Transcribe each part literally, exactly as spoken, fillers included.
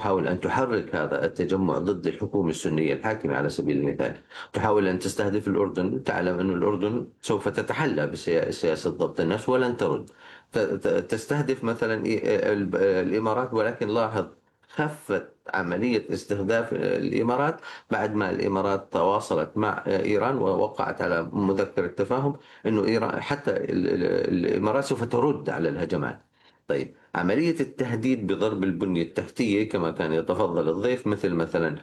تحاول أن تحرك هذا التجمع ضد الحكومة السنية الحاكمة على سبيل المثال، تحاول أن تستهدف الأردن، تعلم أن الأردن سوف تتحلى بسياسة ضبط النفس ولن ترد. تستهدف مثلا الإمارات، ولكن لاحظ خفت عملية استهداف الإمارات بعد ما الإمارات تواصلت مع إيران ووقعت على مذكرة تفاهم أنه إيران حتى الإمارات سوف ترد على الهجمات. طيب، عملية التهديد بضرب البنية التحتية كما كان يتفضل الضيف، مثل مثلا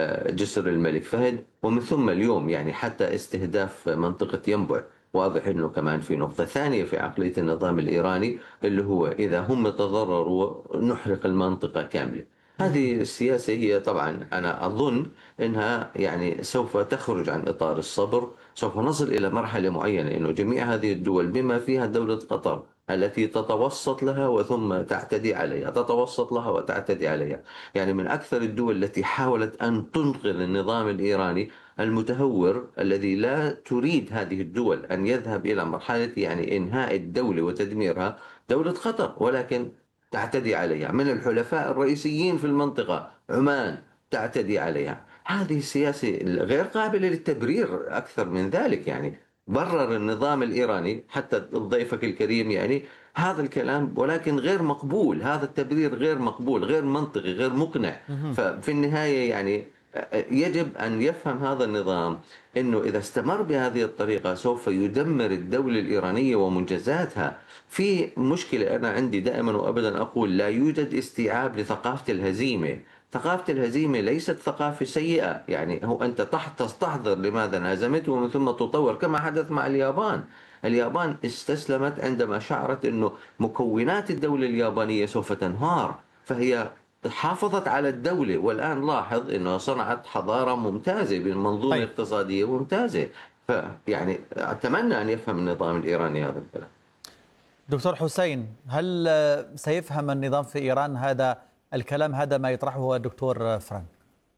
جسر الملك فهد، ومن ثم اليوم يعني حتى استهداف منطقة ينبع. واضح أنه كمان في نقطة ثانية في عقلية النظام الإيراني، اللي هو إذا هم تضرروا نحرق المنطقة كاملة. هذه السياسة هي طبعا أنا أظن أنها يعني سوف تخرج عن إطار الصبر. سوف نصل إلى مرحلة معينة أنه جميع هذه الدول بما فيها دولة قطر التي تتوسط لها وثم تعتدي عليها، تتوسط لها وتعتدي عليها. يعني من أكثر الدول التي حاولت أن تنقذ النظام الإيراني المتهور الذي لا تريد هذه الدول أن يذهب إلى مرحلة يعني إنهاء الدولة وتدميرها، دولة قطر، ولكن تعتدي عليها. من الحلفاء الرئيسيين في المنطقة عمان تعتدي عليها. هذه السياسة غير قابلة للتبرير أكثر من ذلك. يعني برر النظام الإيراني حتى ضيفك الكريم يعني هذا الكلام، ولكن غير مقبول. هذا التبرير غير مقبول، غير منطقي، غير مقنع. ففي النهاية يعني يجب أن يفهم هذا النظام أنه إذا استمر بهذه الطريقة سوف يدمر الدولة الإيرانية ومنجزاتها. في مشكلة أنا عندي دائما وأبدا أقول لا يوجد استيعاب لثقافة الهزيمة. ثقافة الهزيمة ليست ثقافة سيئة، يعني هو أنت تستحضر لماذا انهزمت ومن ثم تطور، كما حدث مع اليابان. اليابان استسلمت عندما شعرت أنه مكونات الدولة اليابانية سوف تنهار، فهي حافظت على الدولة. والآن لاحظ أنه صنعت حضارة ممتازة بالمنظومة طيب اقتصادية ممتازة. فيعني أتمنى أن يفهم النظام الإيراني هذا الكلام. دكتور حسين، هل آه، سيفهم النظام في إيران هذا الكلام، هذا ما يطرحه الدكتور آه، فرانك؟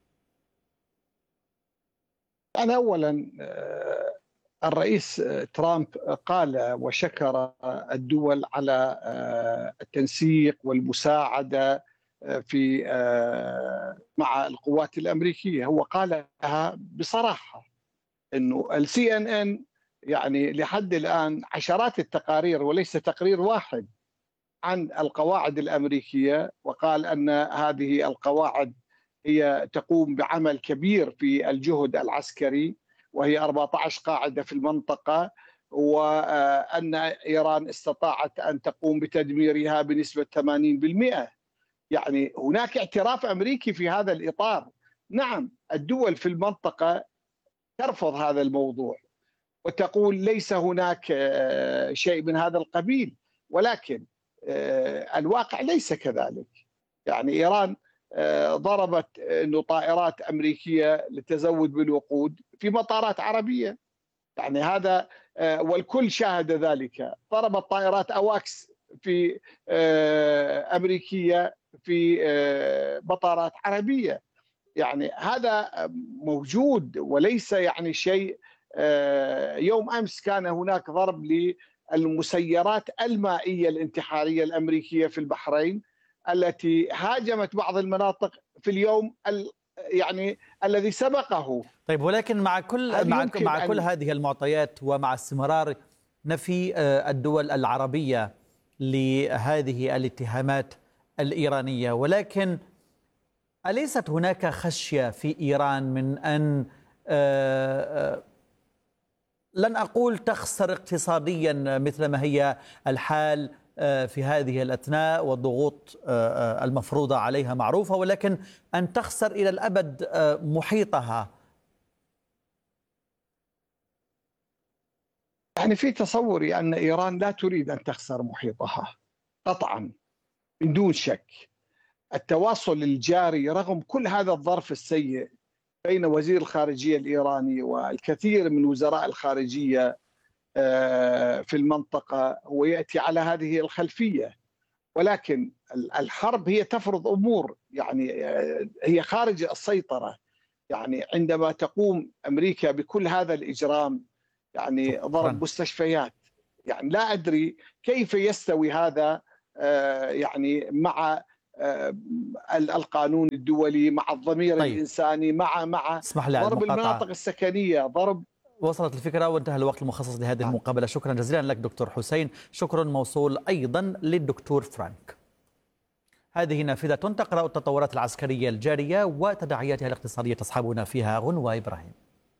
أنا أولا آه، الرئيس آه، ترامب قال وشكر الدول على آه، التنسيق والمساعدة آه، في آه، مع القوات الأمريكية. هو قالها بصراحة انه السي ان ان يعني لحد الان عشرات التقارير وليس تقرير واحد عن القواعد الامريكيه، وقال ان هذه القواعد هي تقوم بعمل كبير في الجهد العسكري، وهي أربعة عشر قاعده في المنطقه، وان ايران استطاعت ان تقوم بتدميرها بنسبه ثمانين بالمئة. يعني هناك اعتراف امريكي في هذا الاطار. نعم، الدول في المنطقه ترفض هذا الموضوع وتقول ليس هناك شيء من هذا القبيل، ولكن الواقع ليس كذلك. يعني إيران ضربت إنه طائرات أمريكية للتزود بالوقود في مطارات عربية، يعني هذا والكل شاهد ذلك. ضربت طائرات أواكس في أمريكية في مطارات عربية. يعني هذا موجود وليس يعني شيء. يوم أمس كان هناك ضرب للمسيرات المائية الانتحارية الأمريكية في البحرين التي هاجمت بعض المناطق في اليوم يعني الذي سبقه. طيب، ولكن مع كل مع مع كل هذه المعطيات ومع استمرار نفي الدول العربية لهذه الاتهامات الإيرانية، ولكن أليست هناك خشية في إيران من أن آآ آآ لن أقول تخسر اقتصاديا مثل ما هي الحال في هذه الأثناء والضغوط المفروضة عليها معروفة، ولكن أن تخسر إلى الأبد محيطها؟ يعني في تصوري أن إيران لا تريد أن تخسر محيطها قطعا من دون شك. التواصل الجاري رغم كل هذا الظرف السيء بين وزير الخارجية الإيراني والكثير من وزراء الخارجية في المنطقة هو يأتي على هذه الخلفية، ولكن الحرب هي تفرض أمور يعني هي خارج السيطرة. يعني عندما تقوم أمريكا بكل هذا الإجرام، يعني ضرب مستشفيات، يعني لا أدري كيف يستوي هذا يعني مع القانون الدولي، مع الضمير طيب. الإنساني، مع مع ضرب المناطق السكنية، ضرب. وصلت الفكرة وانتهى الوقت المخصص لهذه المقابلة. شكرا جزيلا لك دكتور حسين. شكرا موصول أيضا للدكتور فرانك. هذه نافذة تقرأ التطورات العسكرية الجارية وتداعياتها الاقتصادية، تصحبنا فيها غنوة إبراهيم.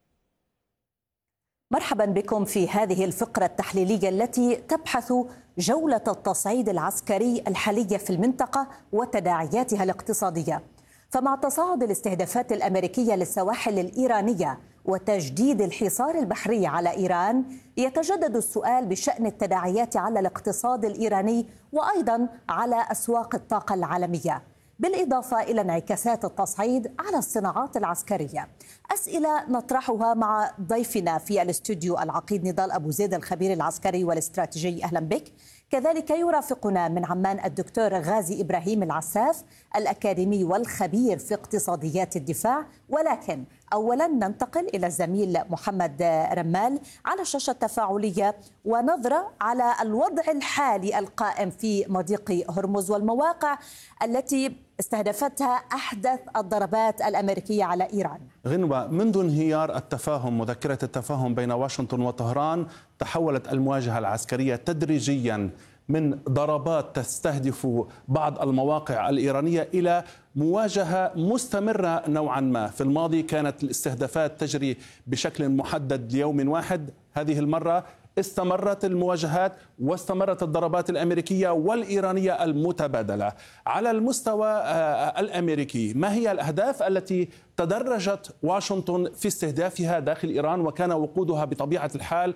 مرحبا بكم في هذه الفقرة التحليلية التي تبحث جولة التصعيد العسكري الحالية في المنطقة وتداعياتها الاقتصادية. فمع تصاعد الاستهدافات الأمريكية للسواحل الإيرانية وتجديد الحصار البحري على إيران، يتجدد السؤال بشأن التداعيات على الاقتصاد الإيراني وأيضا على أسواق الطاقة العالمية، بالإضافة إلى انعكاسات التصعيد على الصناعات العسكرية. أسئلة نطرحها مع ضيفنا في الاستوديو العقيد نضال أبو زيد الخبير العسكري والاستراتيجي. أهلا بك. كذلك يرافقنا من عمان الدكتور غازي إبراهيم العساف الأكاديمي والخبير في اقتصاديات الدفاع. ولكن أولا ننتقل إلى الزميل محمد رمال على الشاشة التفاعلية ونظرة على الوضع الحالي القائم في مضيق هرمز والمواقع التي استهدفتها أحدث الضربات الأمريكية على إيران. غنوة، منذ انهيار التفاهم مذكرة التفاهم بين واشنطن وطهران تحولت المواجهة العسكرية تدريجيا من ضربات تستهدف بعض المواقع الإيرانية إلى مواجهة مستمرة نوعا ما. في الماضي كانت الاستهدافات تجري بشكل محدد ليوم واحد، هذه المرة استمرت المواجهات واستمرت الضربات الأمريكية والإيرانية المتبادلة. على المستوى الأمريكي، ما هي الأهداف التي تدرجت واشنطن في استهدافها داخل إيران، وكان وقودها بطبيعة الحال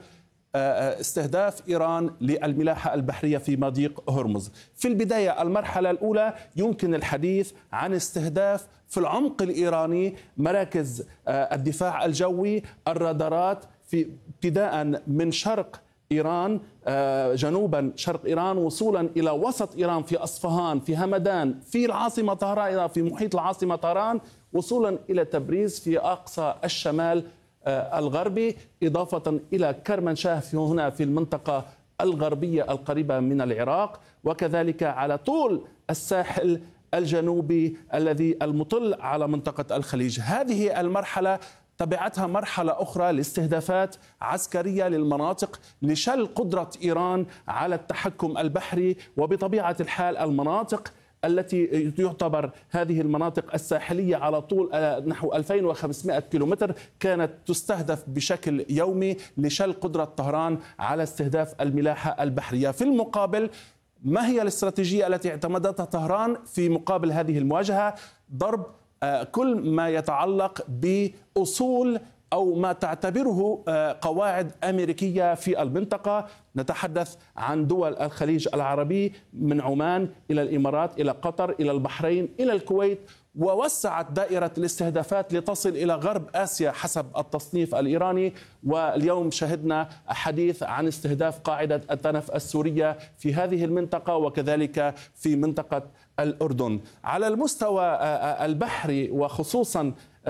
استهداف إيران للملاحة البحرية في مضيق هرمز؟ في البداية المرحلة الأولى يمكن الحديث عن استهداف في العمق الإيراني مراكز الدفاع الجوي، الرادارات، في ابتداء من شرق إيران، جنوبا شرق إيران، وصولا إلى وسط إيران في أصفهان، في همدان، في العاصمة طهران، في محيط العاصمة طهران، وصولا إلى تبريز في أقصى الشمال الغربي، إضافة إلى كرمنشاه في هنا في المنطقة الغربية القريبة من العراق، وكذلك على طول الساحل الجنوبي الذي المطل على منطقة الخليج. هذه المرحلة تبعتها مرحلة أخرى لاستهدافات عسكرية للمناطق لشل قدرة إيران على التحكم البحري، وبطبيعة الحال المناطق التي يعتبر هذه المناطق الساحلية على طول نحو ألفين وخمسمائة كيلومتر كانت تستهدف بشكل يومي لشل قدرة طهران على استهداف الملاحة البحرية. في المقابل، ما هي الاستراتيجية التي اعتمدتها طهران في مقابل هذه المواجهة؟ ضرب كل ما يتعلق بأصول أو ما تعتبره قواعد أمريكية في المنطقة. نتحدث عن دول الخليج العربي من عمان إلى الإمارات إلى قطر إلى البحرين إلى الكويت، ووسعت دائرة الاستهدافات لتصل إلى غرب آسيا حسب التصنيف الإيراني. واليوم شهدنا حديث عن استهداف قاعدة التنف السورية في هذه المنطقة وكذلك في منطقة الأردن. على المستوى البحري وخصوصا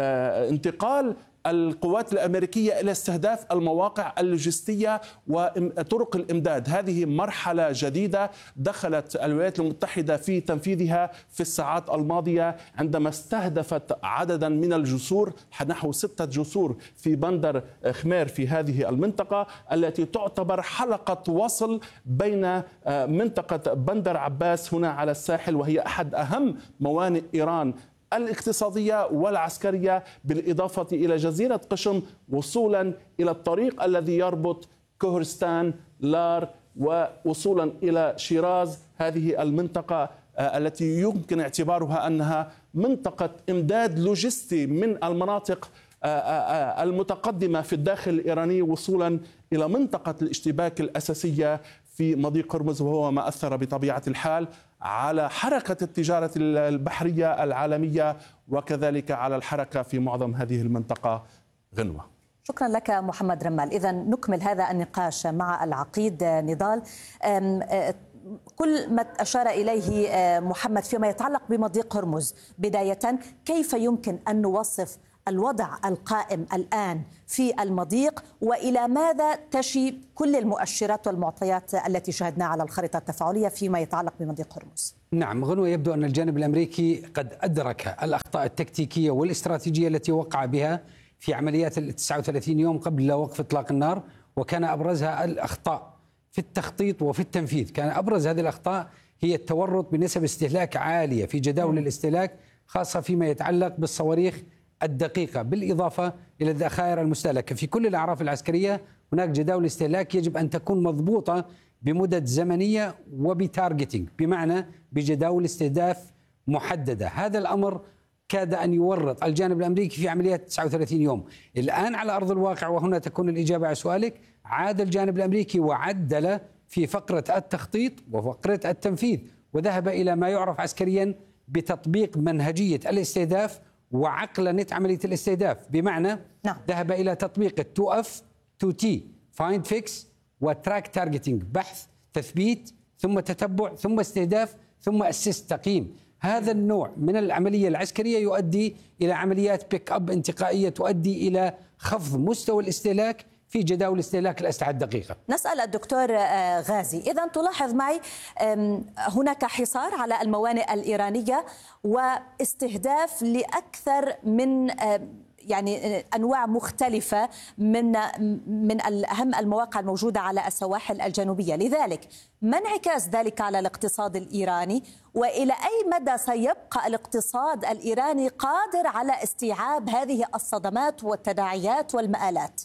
انتقال القوات الأمريكية إلى استهداف المواقع اللوجستية وطرق الإمداد، هذه مرحلة جديدة دخلت الولايات المتحدة في تنفيذها في الساعات الماضية عندما استهدفت عددا من الجسور، نحو ستة جسور في بندر خمير في هذه المنطقة التي تعتبر حلقة وصل بين منطقة بندر عباس هنا على الساحل، وهي أحد أهم موانئ إيران الاقتصادية والعسكرية، بالإضافة إلى جزيرة قشم، وصولا إلى الطريق الذي يربط كهرستان لار ووصولا إلى شيراز، هذه المنطقة التي يمكن اعتبارها أنها منطقة إمداد لوجستي من المناطق المتقدمة في الداخل الإيراني، وصولا إلى منطقة الاشتباك الأساسية في مضيق هرمز، وهو ما أثر بطبيعة الحال على حركة التجارة البحرية العالمية وكذلك على الحركة في معظم هذه المنطقة. غنوة، شكرا لك محمد رمال. إذن نكمل هذا النقاش مع العقيد نضال. كل ما أشار إليه محمد فيما يتعلق بمضيق هرمز، بداية كيف يمكن أن نوصف الوضع القائم الآن في المضيق، وإلى ماذا تشي كل المؤشرات والمعطيات التي شاهدناها على الخريطة التفاعلية فيما يتعلق بمضيق هرمز؟ نعم غنوة، يبدو أن الجانب الأمريكي قد أدرك الأخطاء التكتيكية والاستراتيجية التي وقع بها في عمليات ال تسعة وثلاثين يوم قبل وقف إطلاق النار، وكان أبرزها الأخطاء في التخطيط وفي التنفيذ. كان أبرز هذه الأخطاء هي التورط بنسب استهلاك عالية في جداول الاستهلاك، خاصة فيما يتعلق بالصواريخ الدقيقة، بالإضافة إلى الذخائر المستهلكة. في كل الأعراف العسكرية هناك جداول استهلاك يجب أن تكون مضبوطة بمدد زمنية وبتارجتينج، بمعنى بجداول استهداف محددة. هذا الأمر كاد أن يورط الجانب الأمريكي في عمليات تسعة وثلاثين يوم. الآن على أرض الواقع، وهنا تكون الإجابة على سؤالك، عاد الجانب الأمريكي وعدل في فقرة التخطيط وفقرة التنفيذ، وذهب إلى ما يعرف عسكريا بتطبيق منهجية الاستهداف وعقلنة عملية الاستهداف، بمعنى نعم. ذهب إلى تطبيق التو اف تو تي فايند فيكس وتراك تارجتينج، بحث تثبيت ثم تتبع ثم استهداف ثم اسيست تقييم. هذا النوع من العملية العسكرية يؤدي إلى عمليات بيك أب انتقائية تؤدي إلى خفض مستوى الاستهلاك في جداول استهلاك الأسلحة الدقيقة. نسأل الدكتور غازي، إذا تلاحظ معي هناك حصار على الموانئ الإيرانية واستهداف لأكثر من يعني أنواع مختلفة من من أهم المواقع الموجودة على السواحل الجنوبية، لذلك ما انعكاس ذلك على الاقتصاد الإيراني؟ وإلى أي مدى سيبقى الاقتصاد الإيراني قادر على استيعاب هذه الصدمات والتداعيات والمآلات؟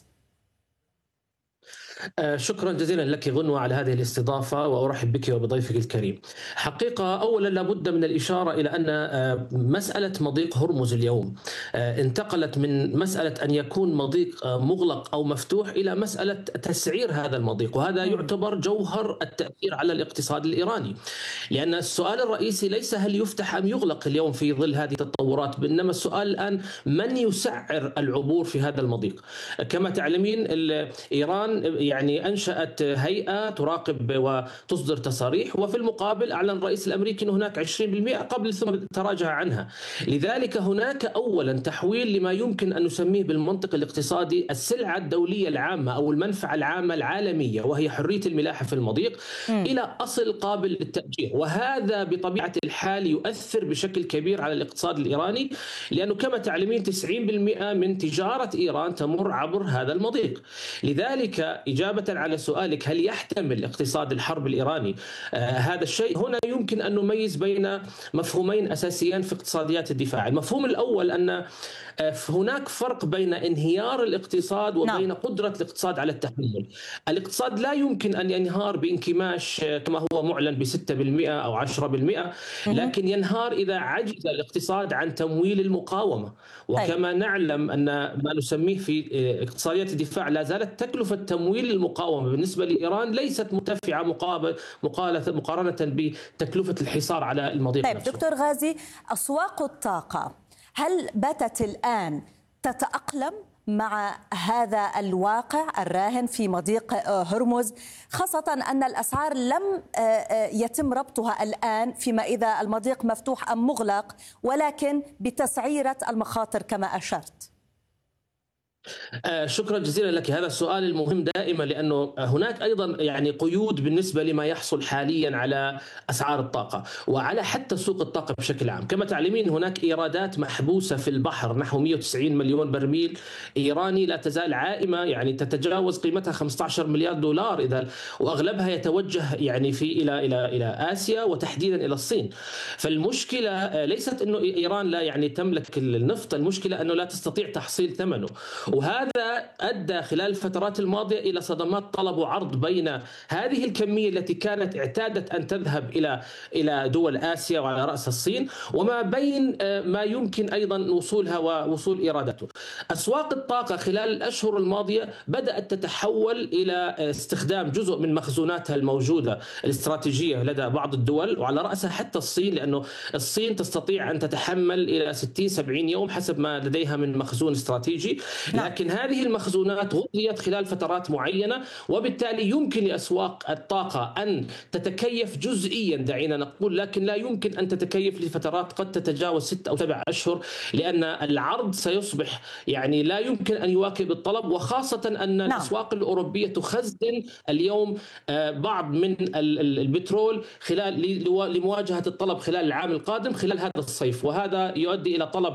شكرا جزيلا لك غنوة على هذه الاستضافة، وأرحب بك وبضيفك الكريم. حقيقة أولا لابد من الإشارة إلى أن مسألة مضيق هرمز اليوم انتقلت من مسألة أن يكون مضيق مغلق أو مفتوح إلى مسألة تسعير هذا المضيق، وهذا يعتبر جوهر التأثير على الاقتصاد الإيراني، لأن السؤال الرئيسي ليس هل يفتح أم يغلق اليوم في ظل هذه التطورات، إنما السؤال الآن من يسعر العبور في هذا المضيق. كما تعلمين إيران يعني أنشأت هيئة تراقب وتصدر تصاريح، وفي المقابل أعلن الرئيس الأمريكي أن هناك عشرين بالمئة قبل ثم تراجع عنها. لذلك هناك أولا تحويل لما يمكن أن نسميه بالمنطق الاقتصادي السلعة الدولية العامة أو المنفعة العامة العالمية، وهي حرية الملاحة في المضيق، م. إلى أصل قابل للتأجير، وهذا بطبيعة الحال يؤثر بشكل كبير على الاقتصاد الإيراني، لأنه كما تعلمين تسعين بالمئة من تجارة إيران تمر عبر هذا المضيق. لذلك إجابة على سؤالك هل يحتمل اقتصاد الحرب الإيراني آه هذا الشيء، هنا يمكن أن نميز بين مفهومين أساسيين في اقتصاديات الدفاع. المفهوم الأول أن آه هناك فرق بين انهيار الاقتصاد وبين نعم. قدرة الاقتصاد على التحمل. الاقتصاد لا يمكن أن ينهار بانكماش آه كما هو معلن بستة بالمئة أو عشرة بالمئة، لكن ينهار إذا عجز الاقتصاد عن تمويل المقاومة. وكما نعلم أن ما نسميه في آه اقتصاديات الدفاع لا زالت تكلفة تمويل المقاومة بالنسبة لإيران ليست مرتفعة مقارنة بتكلفة الحصار على المضيق. طيب نفسه. دكتور غازي، أسواق الطاقة هل باتت الآن تتأقلم مع هذا الواقع الراهن في مضيق هرمز، خاصة أن الأسعار لم يتم ربطها الآن فيما إذا المضيق مفتوح أم مغلق، ولكن بتسعيرة المخاطر كما أشرت؟ آه شكرا جزيلا لك. هذا السؤال المهم دائما، لأنه هناك أيضا يعني قيود بالنسبة لما يحصل حاليا على أسعار الطاقة وعلى حتى سوق الطاقة بشكل عام. كما تعلمين هناك إيرادات محبوسة في البحر نحو مئة وتسعين مليون برميل إيراني لا تزال عائمة، يعني تتجاوز قيمتها خمسة عشر مليار دولار إذا، وأغلبها يتوجه يعني في إلى إلى إلى آسيا وتحديدا إلى الصين. فالمشكلة ليست إنه إيران لا يعني تملك النفط، المشكلة أنه لا تستطيع تحصيل ثمنه، وهذا أدى خلال الفترات الماضية إلى صدمات طلب وعرض بين هذه الكمية التي كانت اعتادت أن تذهب إلى إلى دول آسيا وعلى رأس الصين، وما بين ما يمكن أيضا وصولها ووصول إيراداته. أسواق الطاقة خلال الأشهر الماضية بدأت تتحول إلى استخدام جزء من مخزوناتها الموجودة الاستراتيجية لدى بعض الدول، وعلى رأسها حتى الصين، لأنه الصين تستطيع أن تتحمل إلى ستين سبعين يوم حسب ما لديها من مخزون استراتيجي. لكن هذه المخزونات غطيت خلال فترات معينة، وبالتالي يمكن لأسواق الطاقة أن تتكيف جزئيا دعينا نقول، لكن لا يمكن أن تتكيف لفترات قد تتجاوز ست أو سبع أشهر، لأن العرض سيصبح يعني لا يمكن أن يواكب الطلب، وخاصة أن نعم. الأسواق الأوروبية تخزن اليوم بعض من البترول خلال لمواجهة الطلب خلال العام القادم خلال هذا الصيف، وهذا يؤدي إلى طلب